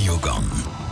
Radiogong.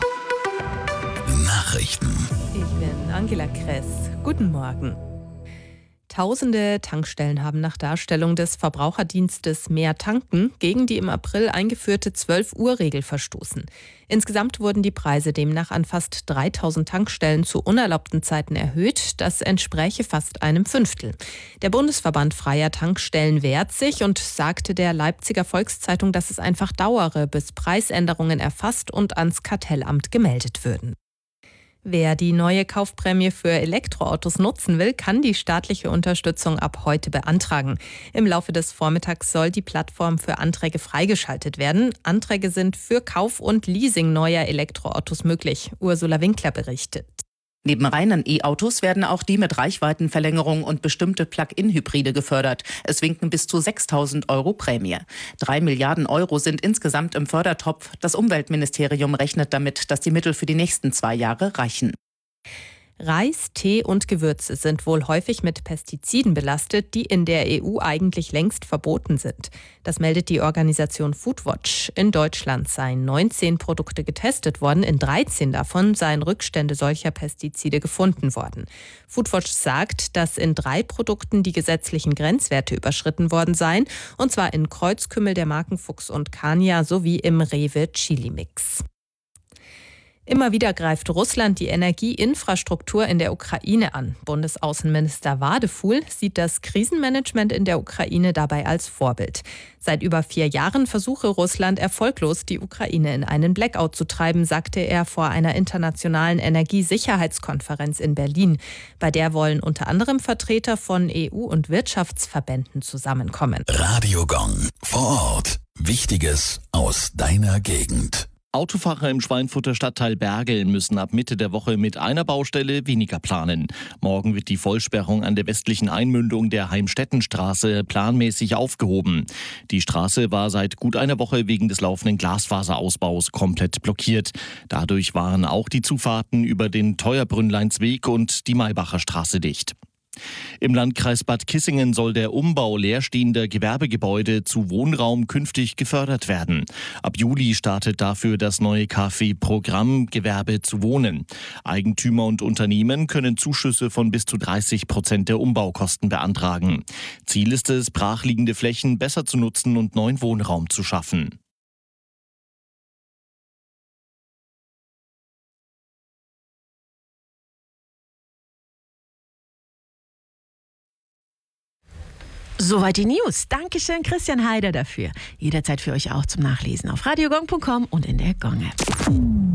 Nachrichten. Ich bin Angela Kress. Guten Morgen. Tausende Tankstellen haben nach Darstellung des Verbraucherdienstes Mehr tanken gegen die im April eingeführte 12-Uhr-Regel verstoßen. Insgesamt wurden die Preise demnach an fast 3000 Tankstellen zu unerlaubten Zeiten erhöht. Das entspräche fast einem Fünftel. Der Bundesverband Freier Tankstellen wehrt sich und sagte der Leipziger Volkszeitung, dass es einfach dauere, bis Preisänderungen erfasst und ans Kartellamt gemeldet würden. Wer die neue Kaufprämie für Elektroautos nutzen will, kann die staatliche Unterstützung ab heute beantragen. Im Laufe des Vormittags soll die Plattform für Anträge freigeschaltet werden. Anträge sind für Kauf und Leasing neuer Elektroautos möglich. Ursula Winkler berichtet. Neben reinen E-Autos werden auch die mit Reichweitenverlängerung und bestimmte Plug-in-Hybride gefördert. Es winken bis zu 6.000 € Prämie. 3 Milliarden € sind insgesamt im Fördertopf. Das Umweltministerium rechnet damit, dass die Mittel für die nächsten 2 Jahre reichen. Reis, Tee und Gewürze sind wohl häufig mit Pestiziden belastet, die in der EU eigentlich längst verboten sind. Das meldet die Organisation Foodwatch. In Deutschland seien 19 Produkte getestet worden, in 13 davon seien Rückstände solcher Pestizide gefunden worden. Foodwatch sagt, dass in 3 Produkten die gesetzlichen Grenzwerte überschritten worden seien, und zwar in Kreuzkümmel der Marken Fuchs und Kania sowie im Rewe Chili Mix. Immer wieder greift Russland die Energieinfrastruktur in der Ukraine an. Bundesaußenminister Wadefuhl sieht das Krisenmanagement in der Ukraine dabei als Vorbild. Seit über 4 Jahren versuche Russland erfolglos, die Ukraine in einen Blackout zu treiben, sagte er vor einer internationalen Energiesicherheitskonferenz in Berlin. Bei der wollen unter anderem Vertreter von EU- und Wirtschaftsverbänden zusammenkommen. Radiogong. Vor Ort. Wichtiges aus deiner Gegend. Autofahrer im Schweinfurter Stadtteil Bergel müssen ab Mitte der Woche mit einer Baustelle weniger planen. Morgen wird die Vollsperrung an der westlichen Einmündung der Heimstettenstraße planmäßig aufgehoben. Die Straße war seit gut einer Woche wegen des laufenden Glasfaserausbaus komplett blockiert. Dadurch waren auch die Zufahrten über den Teuerbrünnleinsweg und die Maybacher Straße dicht. Im Landkreis Bad Kissingen soll der Umbau leerstehender Gewerbegebäude zu Wohnraum künftig gefördert werden. Ab Juli startet dafür das neue KfW-Programm Gewerbe zu Wohnen. Eigentümer und Unternehmen können Zuschüsse von bis zu 30% der Umbaukosten beantragen. Ziel ist es, brachliegende Flächen besser zu nutzen und neuen Wohnraum zu schaffen. Soweit die News. Dankeschön, Christian Heider, dafür. Jederzeit für euch auch zum Nachlesen auf radiogong.com und in der Gong-App.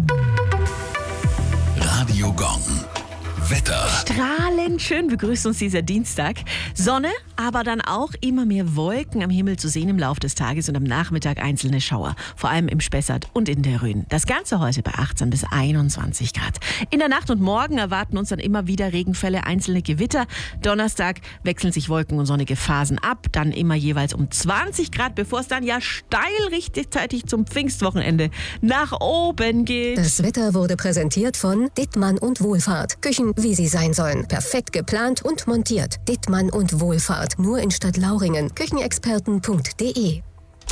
Radiogong. Wetter. Strahlend schön begrüßt uns dieser Dienstag. Sonne, aber dann auch immer mehr Wolken am Himmel zu sehen im Laufe des Tages und am Nachmittag einzelne Schauer. Vor allem im Spessart und in der Rhön. Das Ganze heute bei 18 bis 21 Grad. In der Nacht und morgen erwarten uns dann immer wieder Regenfälle, einzelne Gewitter. Donnerstag wechseln sich Wolken und sonnige Phasen ab. Dann immer jeweils um 20 Grad, bevor es dann ja steil rechtzeitig zum Pfingstwochenende nach oben geht. Das Wetter wurde präsentiert von Dittmann und Wohlfahrt. Küchen, wie sie sein sollen. Perfekt geplant und montiert. Dittmann und Wohlfahrt. Nur in Stadtlauringen. Küchenexperten.de.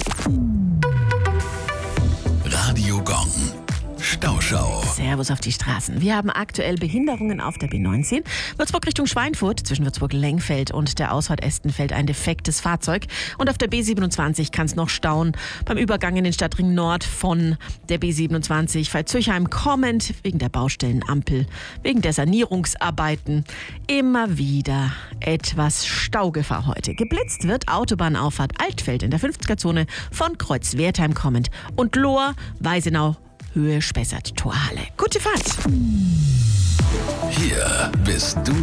Radiogong. Stauschau. Servus auf die Straßen. Wir haben aktuell Behinderungen auf der B19. Würzburg Richtung Schweinfurt, zwischen Würzburg-Lengfeld und der Ausfahrt Estenfeld ein defektes Fahrzeug. Und auf der B27 kann es noch stauen. Beim Übergang in den Stadtring Nord von der B27 Veitshöchheim kommend, wegen der Baustellenampel, wegen der Sanierungsarbeiten. Immer wieder etwas Staugefahr heute. Geblitzt wird Autobahnauffahrt Altfeld in der 50er-Zone von Kreuzwertheim kommend. Und Lohr, Weisenau, Höhe Spessart, Torhalle. Gute Fahrt! Hier bist du